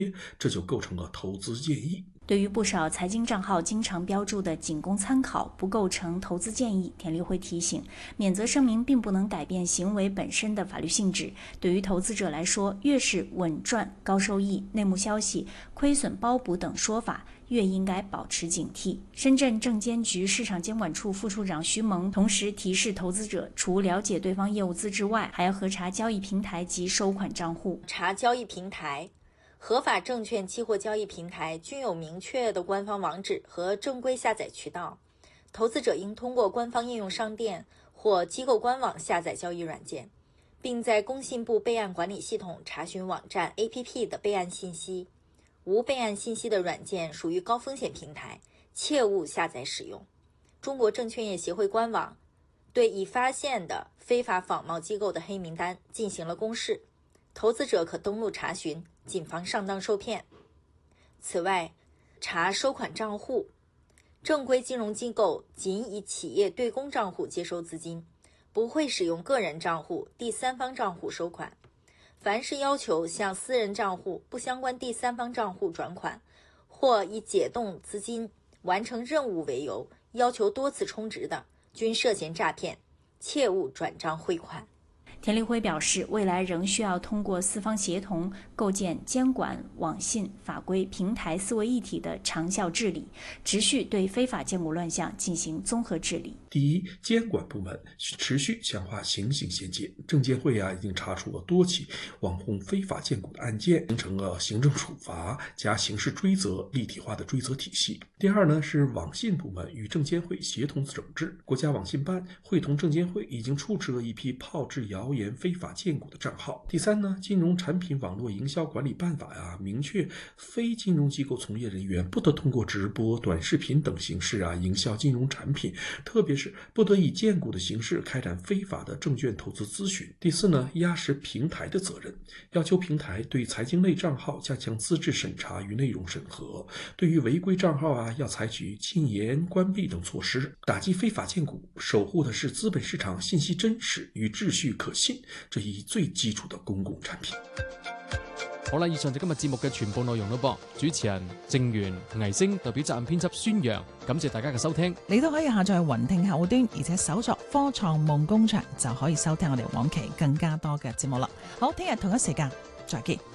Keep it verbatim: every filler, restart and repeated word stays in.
这就构成了投资建议。 对于不少财经账号经常标注的仅供参考，不构成投资建议，田立辉提醒，免责声明并不能改变行为本身的法律性质。对于投资者来说，越是稳赚、高收益、内幕消息、亏损包补等说法，越应该保持警惕。深圳证监局市场监管处副处长徐萌同时提示投资者，除了解对方业务资质外，还要核查交易平台及收款账户。 查交易平台，合法证券期货交易平台均有明确的官方网址和正规下载渠道，投资者应通过官方应用商店或机构官网下载交易软件，并在工信部备案管理系统查询网站 A P P 的备案信息。无备案信息的软件属于高风险平台，切勿下载使用。中国证券业协会官网对已发现的非法仿冒机构的黑名单进行了公示，投资者可登录查询，谨防上当受骗。此外，查收款账户，正规金融机构仅以企业对公账户接收资金，不会使用个人账户、第三方账户收款。凡是要求向私人账户不相关第三方账户转款，或以解冻资金、完成任务为由要求多次充值的，均涉嫌诈骗，切勿转账汇款。 田立辉表示，未来仍需要通过四方协同，构建监管、网信、法规、平台四位一体的长效治理，持续对非法荐股乱象进行综合治理。 第一，监管部门持续强化刑警衔接，证监会啊已经查处了多起网红非法荐股的案件，形成了行政处罚加刑事追责立体化的追责体系。第二呢，是网信部门与证监会协同整治，国家网信办会同证监会已经处置了一批炮制谣言非法荐股的账号。第三呢，金融产品网络营销管理办法呀，明确非金融机构从业人员不得通过直播、短视频等形式啊营销金融产品，特别是不得以荐股的形式开展非法的证券投资咨询。第四呢，压实平台的责任，要求平台对财经类账号加强资质审查与内容审核，对于违规账号啊，要采取禁言、关闭等措施，打击非法荐股，守护的是资本市場信息真實與秩序可信這一最基礎的公共產品。 好啦，以上就今日節目嘅全部內容咯噃。主持人正源、倪星代表責任編輯宣揚，感謝大家嘅收聽。 你都可以下載雲聽客戶端，而且搜索科創夢工場就可以收聽我哋往期更加多嘅節目啦。好，聽日同一時間再見。